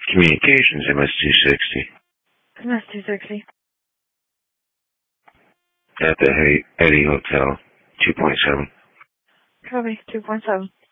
Communications, MS-260. MS-260. At the Eddie Hotel, 2.7. Copy, 2.7.